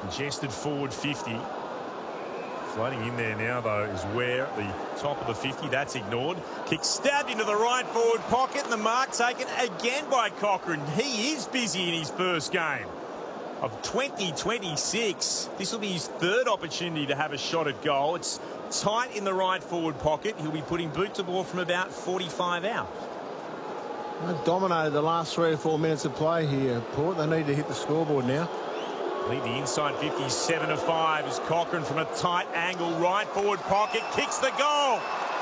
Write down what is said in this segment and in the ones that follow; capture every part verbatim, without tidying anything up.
Congested forward fifty. Floating in there now, though, is Ware at the top of the fifty. That's ignored. Kick stabbed into the right forward pocket, and the mark taken again by Cochrane. He is busy in his first game of twenty twenty-six. This will be his third opportunity to have a shot at goal. It's tight in the right forward pocket. He'll be putting boot to ball from about forty-five out. They've dominated the last three or four minutes of play here, Port. They need to hit the scoreboard now. Lead the inside fifty, seven to five as Cochrane from a tight angle, right forward pocket, kicks the goal.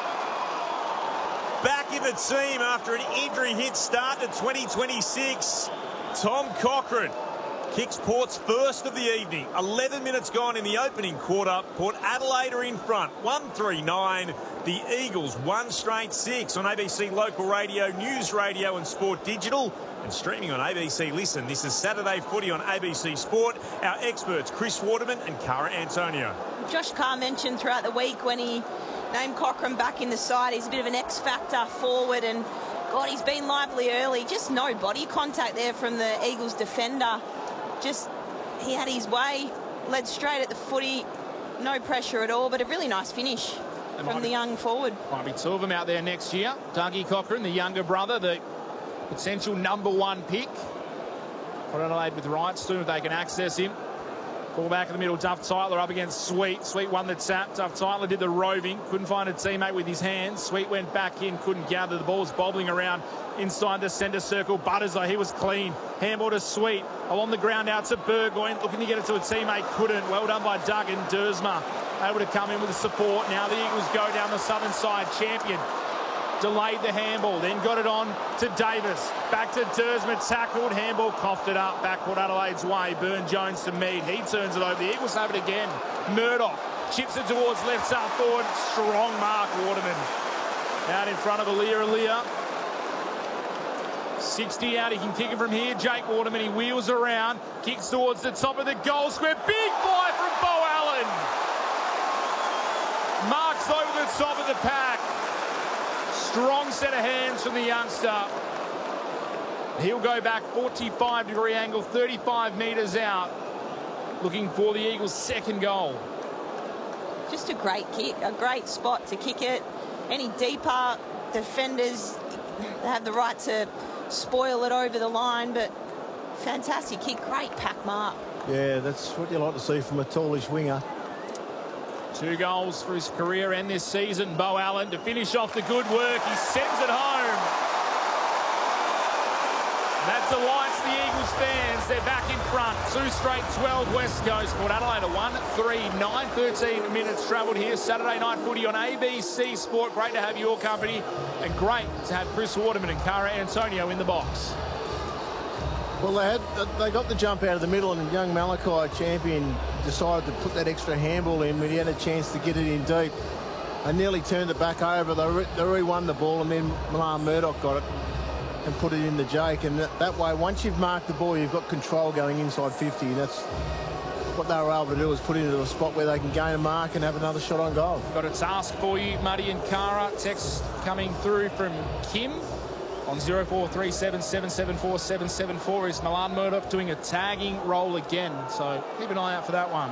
Back in the team after an injury hit start to twenty twenty-six. Tom Cochrane kicks Port's first of the evening. eleven minutes gone in the opening quarter. Port Adelaide are in front, one three nine. The Eagles, one straight six on A B C Local Radio, News Radio and Sport Digital. And streaming on A B C Listen. This is Saturday Footy on A B C Sport. Our experts, Chris Waterman and Cara Antonio. Josh Carr mentioned throughout the week when he named Cochrane back in the side, he's a bit of an X-factor forward, and God, he's been lively early. Just no body contact there from the Eagles defender. Just, he had his way, led straight at the footy, no pressure at all, but a really nice finish there from the be, young forward. Might be two of them out there next year. Dougie Cochrane, the younger brother, the potential number one pick. Port Adelaide with right soon if they can access him. Ball back in the middle, Duff Tyler up against Sweet. Sweet won the tap. Duff Tyler did the roving. Couldn't find a teammate with his hands. Sweet went back in, couldn't gather. The ball's bobbling around inside the centre circle. Butters, though, he was clean. Handball to Sweet. Along the ground out to Burgoyne. Looking to get it to a teammate. Couldn't. Well done by Duggan. Dersma able to come in with the support. Now the Eagles go down the southern side. Champion delayed the handball, then got it on to Davis. Back to Dersma, tackled, handball, coughed it up. Back Port Adelaide's way. Burne-Jones to Mead. He turns it over. The Eagles have it again. Murdoch chips it towards left half forward. Strong mark, Waterman. Out in front of Alia Alia. sixty out, he can kick it from here. Jake Waterman, he wheels around, kicks towards the top of the goal square. Big fly from Beau Allen. Marks over the top of the pack. Strong set of hands from the youngster. He'll go back forty-five degree angle, thirty-five metres out, looking for the Eagles' second goal. Just a great kick, a great spot to kick it. Any deeper, defenders, they have the right to spoil it over the line, but fantastic kick, great pack mark. Yeah, that's what you like to see from a tallish winger. Two goals for his career and this season. Beau Allen to finish off the good work. He sends it home. That delights the Eagles fans. They're back in front. Two straight twelve West Coast. Port Adelaide a one three nine. thirteen minutes travelled here. Saturday night footy on A B C Sport. Great to have your company. And great to have Chris Waterman and Cara Antonio in the box. Well, they had they got the jump out of the middle, and young Malachi, Champion, decided to put that extra handball in when he had a chance to get it in deep. They nearly turned it back over. They, re they re-won the ball, and then Milan Murdoch got it and put it in the Jake. And that, that way, once you've marked the ball, you've got control going inside fifty. That's what they were able to do, was put it into a spot where they can gain a mark and have another shot on goal. Got a task for you, Muddy and Cara. Text coming through from Kim on zero four three seven, seven seven four, seven seven four. Is Milan Murdoch doing a tagging role again? So keep an eye out for that one.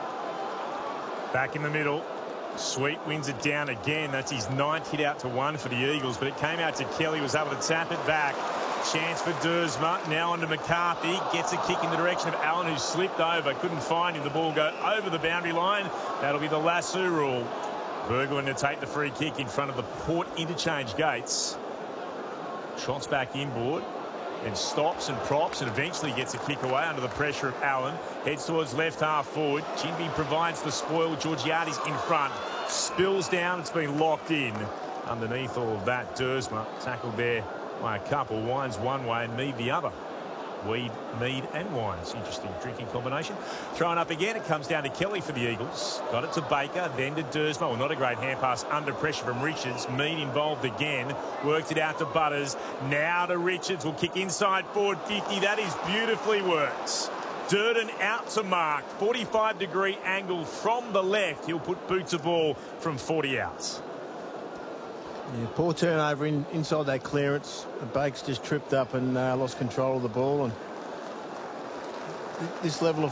Back in the middle. Sweet wins it down again. That's his ninth hit out to one for the Eagles, but it came out to Kelly, was able to tap it back. Chance for Dersma. Now on to McCarthy. Gets a kick in the direction of Allen, who slipped over. Couldn't find him. The ball go over the boundary line. That'll be the lasso rule. Burgoyne to take the free kick in front of the Port interchange gates. Trots back inboard, then stops and props and eventually gets a kick away under the pressure of Allen. Heads towards left half forward. Jinby provides the spoil. Georgiades in front. Spills down. It's been locked in. Underneath all of that, Dersma tackled there by a couple. Wines one way and Mead the other. Weed, Mead and Wines. Interesting drinking combination. Thrown up again. It comes down to Kelly for the Eagles. Got it to Baker, then to Dersma. Well, not a great hand pass under pressure from Richards. Mead involved again. Worked it out to Butters. Now to Richards. Will kick inside forward fifty. That is beautifully worked. Durden out to mark. forty-five degree angle from the left. He'll put boot to ball from forty out. Yeah, poor turnover in, inside that clearance. Bakes just tripped up and uh, lost control of the ball. And this level of